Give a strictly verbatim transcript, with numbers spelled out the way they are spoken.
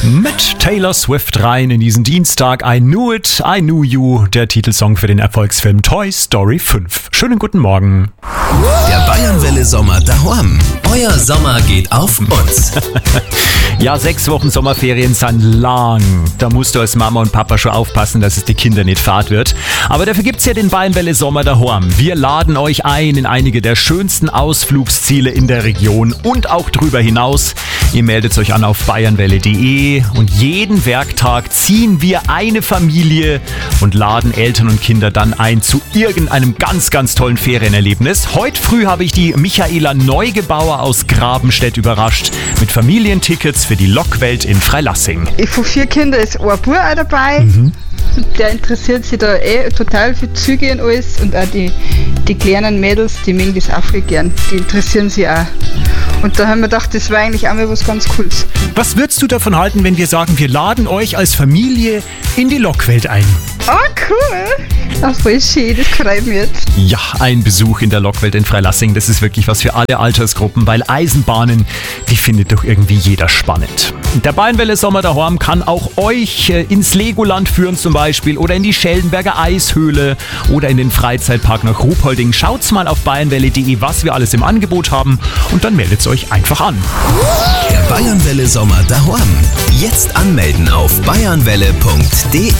Mit Taylor Swift rein in diesen Dienstag. I Knew It, I Knew You, der Titelsong für den Erfolgsfilm Toy Story fünf. Schönen guten Morgen. Der Bayernwelle Sommer daheim. Euer Sommer geht auf uns. Ja, sechs Wochen Sommerferien sind lang. Da musst du als Mama und Papa schon aufpassen, dass es die Kinder nicht fad wird. Aber dafür gibt's ja den Bayernwelle Sommer daheim. Wir laden euch ein in einige der schönsten Ausflugsziele in der Region und auch drüber hinaus. Ihr meldet euch an auf bayernwelle punkt de und jeden Werktag ziehen wir eine Familie und laden Eltern und Kinder dann ein zu irgendeinem ganz, ganz tollen Ferienerlebnis. Heute früh habe ich die Michaela Neugebauer aus Grabenstedt überrascht mit Familientickets für die Lokwelt in Freilassing. Von vier Kindern ist ein Bub auch dabei. Mhm. Der interessiert sich da eh total für Züge und alles. Und auch die, die kleinen Mädels, die mögen das auch viel gern. Die interessieren sich auch. Und da haben wir gedacht, das war eigentlich auch mal was ganz Cooles. Was würdest du davon halten, wenn wir sagen, wir laden euch als Familie in die Lokwelt ein? Ah, cool. Ah, voll schön, das freut mich jetzt. Ja, ein Besuch in der Lokwelt in Freilassing, das ist wirklich was für alle Altersgruppen, weil Eisenbahnen, die findet doch irgendwie jeder spannend. Der Bayernwelle Sommer daheim kann auch euch ins Legoland führen zum Beispiel oder in die Schellenberger Eishöhle oder in den Freizeitpark nach Ruhpolding. Schaut's mal auf bayernwelle punkt de, was wir alles im Angebot haben und dann meldet's euch einfach an. Der Bayernwelle Sommer daheim. Jetzt anmelden auf bayernwelle punkt de.